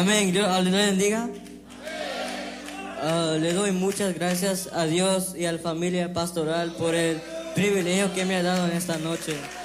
Amén. Dios le bendiga. Le doy muchas gracias a Dios y a la familia pastoral por el privilegio que me ha dado en esta noche.